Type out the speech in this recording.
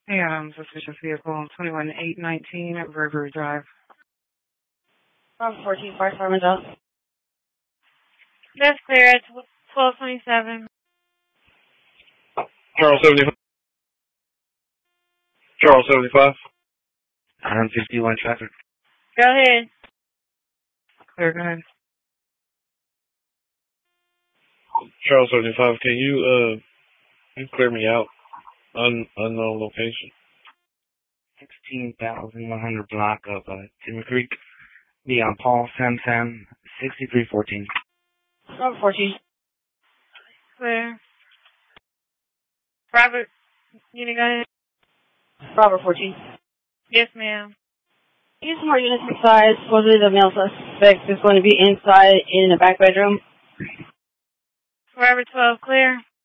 Hey, suspicious vehicle, 21819 at River Drive. From 14 Fire Department Job. That's clear at 1227. Charles 75. Charles 75. 51 traffic. Go ahead. Clear, go ahead. Charles 75. Can you clear me out? Unknown location. 16,100 block of Timber Creek. Be on Paul Sam 6314. From 14. Clear. Robert, you go ahead. Robert 14. Yes, ma'am. Use more units inside. Supposedly the male suspect is going to be inside in the back bedroom. Robert 12, clear.